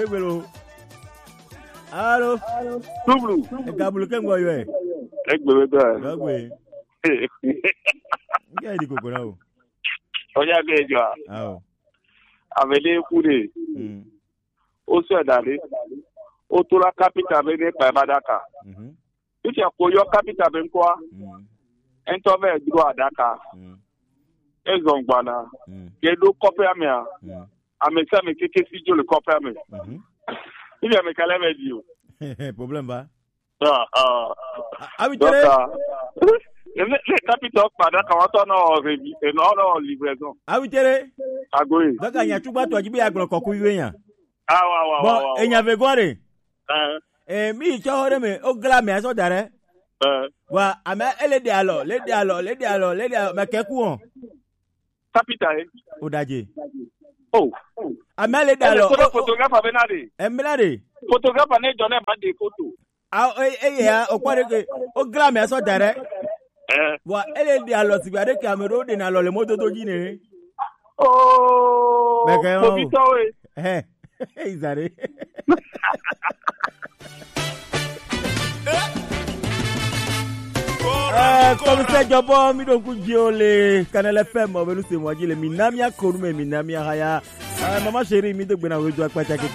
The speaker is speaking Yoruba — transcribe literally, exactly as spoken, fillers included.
Egbelo. Allô? Double. Gabulu kengo yo e. Egbelo da. Gagwe. Ngai di kokona o. Oya bejo. Ah. Avele kure. Mm. O so dale. O to la capital be ne pa Madaka. Mhm. If you ko yo capital be nko a. Mm. Ento be duro Adaka. Mm. Ezongbana. Mm. Ke do copy amia. Mm. Amesa me keke si jo le copy amia. Mhm. Il y a me kala me dio. Problème ba? Ah ah. Ah oui, tere. Le capital Madaka wa to no revi e no no livraison. Ah oui, tere. Agoye. Daga nya tuba to ajibe aglo koku iwe yan. Ah wa wa wa. Bon, enya ve gore. Eh. Eh mi cho hore me o gla me aso dare. Eh. Wa ama ele de alo, le de alo, le de alo, le de me keku on. Capital. O daje. Oh. Ama le de alo. Photo photographe benade. Emblade. Photographe ne donne pas des photos. Ah eh eh ya o kware ke o gla me aso dare. Eh. Wa ele de alo si gade camera de na lo le moto to jine. Oh. Meke Ko bito we. Eh. Izare. Eh, commissaire Jobo mi don ku jiole Canal F M o belu se mo jile minamia korume minamia haya. Eh, mama chérie mi de gbena wejo apata ke